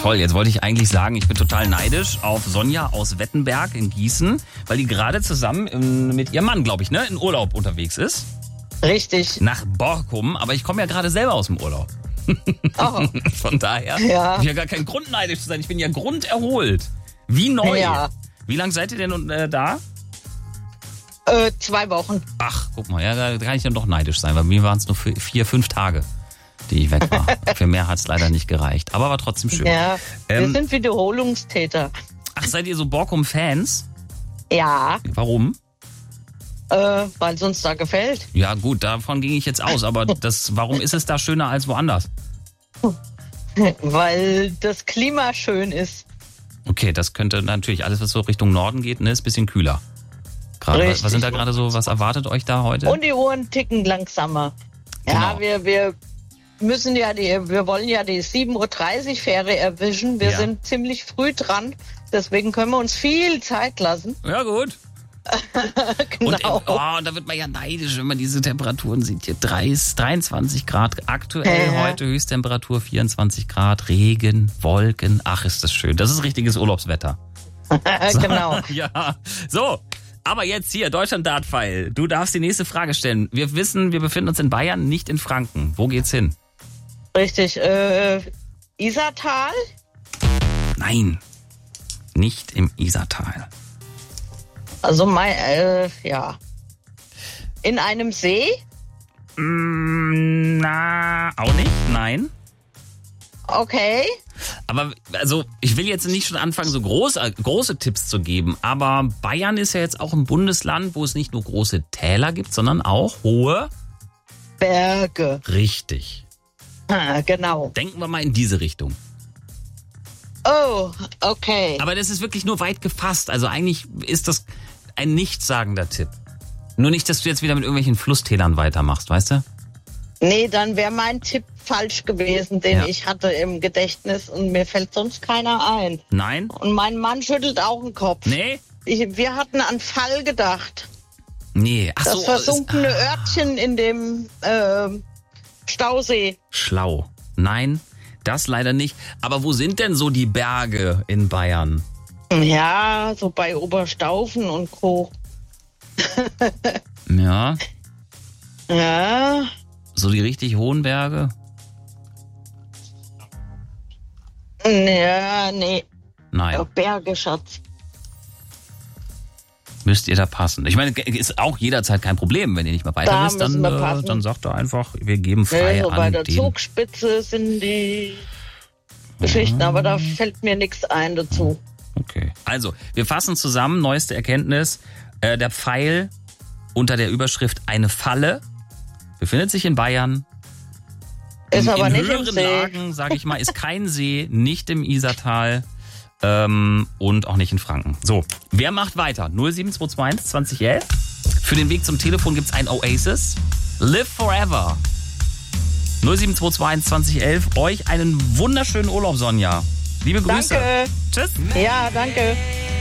toll. Jetzt wollte ich eigentlich sagen, ich bin total neidisch auf Sonja aus Wettenberg in Gießen, weil die gerade zusammen mit ihrem Mann, glaube ich, in Urlaub unterwegs ist. Richtig. Nach Borkum, aber ich komme ja gerade selber aus dem Urlaub. Oh. Von daher habe ich ja gar keinen Grund neidisch zu sein. Ich bin ja grunderholt. Wie neu. Ja. Wie lange seid ihr denn da? 2 Wochen. Ach, guck mal, ja, da kann ich dann doch neidisch sein, weil mir waren es nur 4-5 Tage, die ich weg war. Für mehr hat es leider nicht gereicht, aber war trotzdem schön. Ja, wir sind Wiederholungstäter. Ach, seid ihr so Borkum-Fans? Ja. Warum? Weil es uns da gefällt. Ja gut, davon ging ich jetzt aus, aber warum ist es da schöner als woanders? Weil das Klima schön ist. Okay, das könnte natürlich, alles was so Richtung Norden geht, ist ein bisschen kühler. Was sind da gerade so, was erwartet euch da heute? Und die Uhren ticken langsamer. Genau. Ja, wir müssen wir wollen ja die 7:30 Uhr Fähre erwischen. Wir sind ziemlich früh dran, deswegen können wir uns viel Zeit lassen. Ja, gut. Genau. Und da wird man ja neidisch, wenn man diese Temperaturen sieht. Hier 23 Grad aktuell, heute Höchsttemperatur 24 Grad, Regen, Wolken. Ach, ist das schön. Das ist richtiges Urlaubswetter. Genau. Ja, so. Aber jetzt hier, Deutschland-Dart-File. Du darfst die nächste Frage stellen. Wir wissen, wir befinden uns in Bayern, nicht in Franken. Wo geht's hin? Richtig. Isartal? Nein, nicht im Isartal. Also ja. In einem See? Auch nicht, nein. Okay. Aber also ich will jetzt nicht schon anfangen, so große Tipps zu geben, aber Bayern ist ja jetzt auch ein Bundesland, wo es nicht nur große Täler gibt, sondern auch hohe Berge. Richtig. Genau. Denken wir mal in diese Richtung. Oh, okay. Aber das ist wirklich nur weit gefasst. Also eigentlich ist das ein nichtssagender Tipp. Nur nicht, dass du jetzt wieder mit irgendwelchen Flusstälern weitermachst, weißt du? Nee, dann wäre mein Tipp falsch gewesen, den ich hatte im Gedächtnis und mir fällt sonst keiner ein. Nein? Und mein Mann schüttelt auch den Kopf. Nee? Wir hatten an Fall gedacht. Nee. Ach das so, versunkene Örtchen in dem Stausee. Schlau. Nein, das leider nicht. Aber wo sind denn so die Berge in Bayern? Ja, so bei Oberstaufen und Co. Ja. Ja. So die richtig hohen Berge? Ja, nee. Nein. Berge, Schatz. Müsst ihr da passen. Ich meine, ist auch jederzeit kein Problem. Wenn ihr nicht mehr weiter wisst, dann sagt ihr einfach, wir geben frei so an bei der den... Zugspitze sind die Geschichten, aber da fällt mir nichts ein dazu. Okay. Also, wir fassen zusammen, neueste Erkenntnis. Der Pfeil unter der Überschrift eine Falle befindet sich in Bayern. Ist aber in nicht höheren im See. Lagen, sage ich mal, ist kein See, nicht im Isartal und auch nicht in Franken. So, wer macht weiter? 07221 2011. Für den Weg zum Telefon gibt's ein Oasis. Live Forever. 07221 2011. Euch einen wunderschönen Urlaub, Sonja. Liebe Grüße. Danke. Tschüss. Ja, danke.